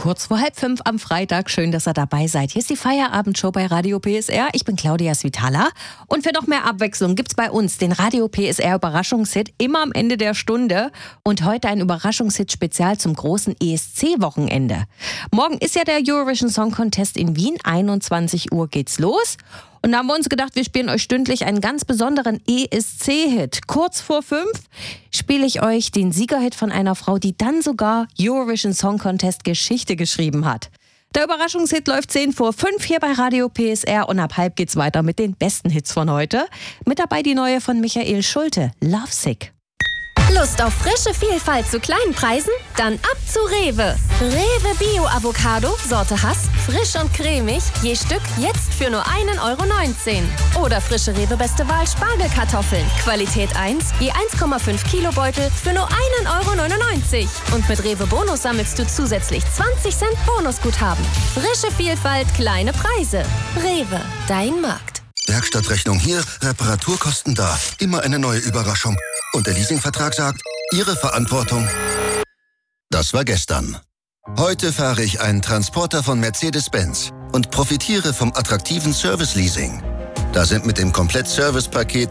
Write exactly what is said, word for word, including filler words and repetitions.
Kurz vor halb fünf am Freitag. Schön, dass ihr dabei seid. Hier ist die Feierabendshow bei Radio P S R. Ich bin Claudia Svitala. Und für noch mehr Abwechslung gibt's bei uns den Radio P S R Überraschungshit immer am Ende der Stunde. Und heute ein Überraschungshit-Spezial zum großen E S C-Wochenende. Morgen ist ja der Eurovision Song Contest in Wien. einundzwanzig Uhr geht's los. Und da haben wir uns gedacht, wir spielen euch stündlich einen ganz besonderen E S C-Hit. Kurz vor fünf spiele ich euch den Siegerhit von einer Frau, die dann sogar Eurovision Song Contest Geschichte geschrieben hat. Der Überraschungshit läuft zehn vor fünf hier bei Radio P S R und ab halb geht's weiter mit den besten Hits von heute. Mit dabei die neue von Michael Schulte, Lovesick. Lust auf frische Vielfalt zu kleinen Preisen? Dann ab zu Rewe. Rewe Bio Avocado, Sorte Hass, frisch und cremig, je Stück jetzt für nur ein Euro neunzehn. Oder frische Rewe Beste Wahl Spargelkartoffeln, Qualität eins, je eins Komma fünf Kilo Beutel für nur ein Euro neunundneunzig. Und mit Rewe Bonus sammelst du zusätzlich zwanzig Cent Bonusguthaben. Frische Vielfalt, kleine Preise. Rewe, dein Markt. Werkstattrechnung hier, Reparaturkosten da. Immer eine neue Überraschung. Und der Leasingvertrag sagt, Ihre Verantwortung. Das war gestern. Heute fahre ich einen Transporter von Mercedes-Benz und profitiere vom attraktiven Service-Leasing. Da sind mit dem Komplett-Service-Paket